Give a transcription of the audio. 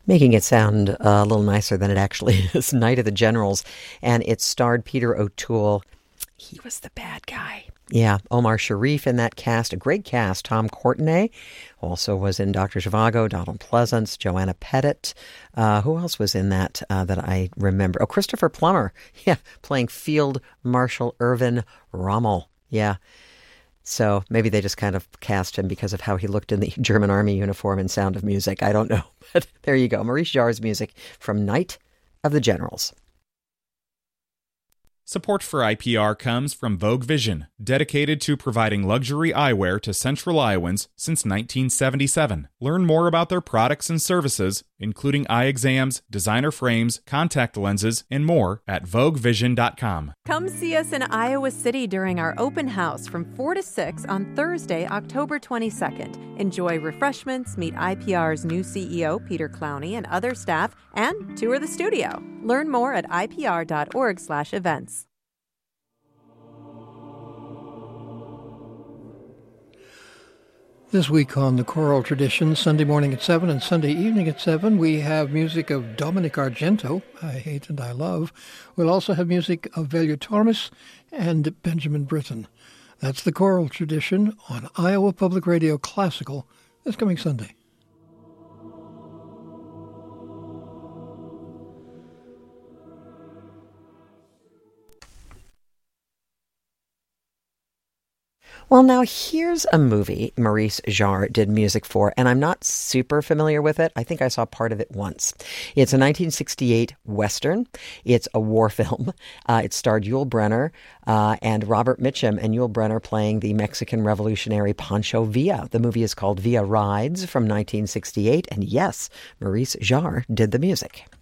Making it sound a little nicer than it actually is. Night of the Generals, and it starred Peter O'Toole. He was the bad guy. Yeah, Omar Sharif in that cast, a great cast. Tom Courtenay also was in Dr. Zhivago, Donald Pleasance, Joanna Pettit. Who else was in that that I remember? Oh, Christopher Plummer, yeah, playing Field Marshal Irvin Rommel. Yeah. So maybe they just kind of cast him because of how he looked in the German army uniform and Sound of Music. I don't know. But there you go. Maurice Jarre's music from Night of the Generals. Support for IPR comes from Vogue Vision, dedicated to providing luxury eyewear to Central Iowans since 1977. Learn more about their products and services, including eye exams, designer frames, contact lenses, and more at VogueVision.com. Come see us in Iowa City during our open house from 4 to 6 on Thursday, October 22nd. Enjoy refreshments, meet IPR's new CEO, Peter Clowney, and other staff, and tour the studio. Learn more at ipr.org/events. This week on The Choral Tradition, Sunday morning at 7 and Sunday evening at 7, we have music of Dominic Argento, I Hate and I Love. We'll also have music of Velio Tormes and Benjamin Britten. That's The Choral Tradition on Iowa Public Radio Classical this coming Sunday. Well, now here's a movie Maurice Jarre did music for, and I'm not super familiar with it. I think I saw part of it once. It's a 1968 Western. It's a war film. It starred Yul Brynner and Robert Mitchum, and Yul Brynner playing the Mexican revolutionary Pancho Villa. The movie is called Villa Rides from 1968, and yes, Maurice Jarre did the music.